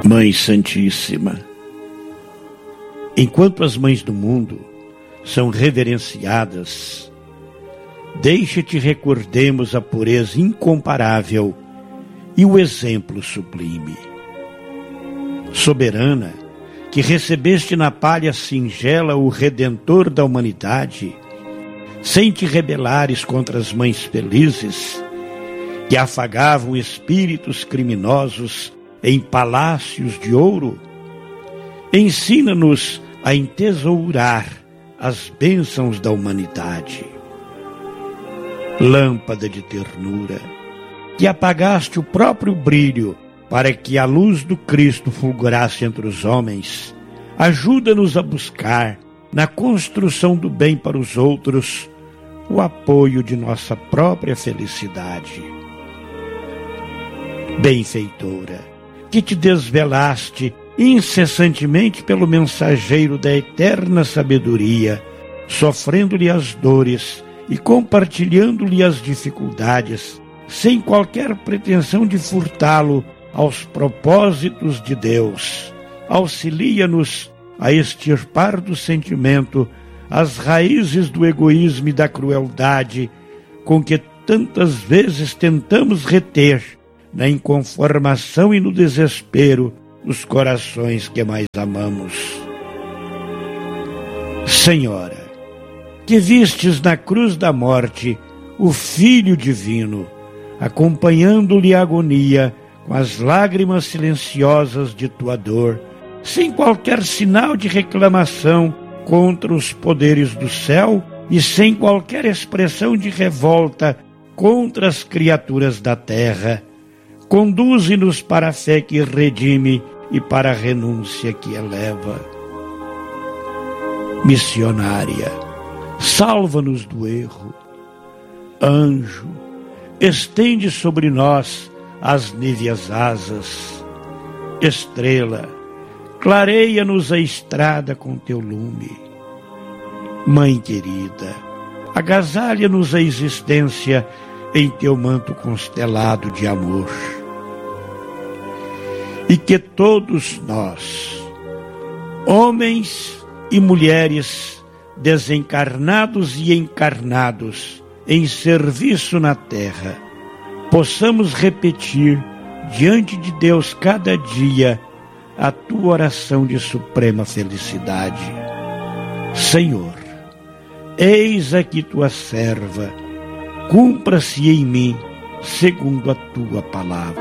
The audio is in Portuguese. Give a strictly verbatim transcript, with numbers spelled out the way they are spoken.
Mãe Santíssima, enquanto as mães do mundo são reverenciadas, deixa-te recordemos a pureza incomparável e o exemplo sublime. Soberana, que recebeste na palha singela o Redentor da humanidade, sem te rebelares contra as mães felizes, que afagavam espíritos criminosos em palácios de ouro, ensina-nos a entesourar as bênçãos da humanidade. Lâmpada de ternura, que apagaste o próprio brilho para que a luz do Cristo fulgurasse entre os homens, ajuda-nos a buscar, na construção do bem para os outros, o apoio de nossa própria felicidade. Benfeitora, que te desvelaste incessantemente pelo mensageiro da eterna sabedoria, sofrendo-lhe as dores e compartilhando-lhe as dificuldades, sem qualquer pretensão de furtá-lo aos propósitos de Deus. Auxilia-nos a extirpar do sentimento as raízes do egoísmo e da crueldade com que tantas vezes tentamos reter na inconformação e no desespero os corações que mais amamos. Senhora, que vistes na cruz da morte o Filho Divino, acompanhando-lhe a agonia com as lágrimas silenciosas de tua dor, sem qualquer sinal de reclamação contra os poderes do céu e sem qualquer expressão de revolta contra as criaturas da terra, conduze-nos para a fé que redime e para a renúncia que eleva. Missionária, salva-nos do erro. Anjo, estende sobre nós as níveas asas. Estrela, clareia-nos a estrada com teu lume. Mãe querida, agasalha-nos a existência em teu manto constelado de amor. E que todos nós, homens e mulheres, desencarnados e encarnados, em serviço na terra, possamos repetir diante de Deus cada dia a tua oração de suprema felicidade. Senhor, eis aqui tua serva, cumpra-se em mim segundo a tua palavra.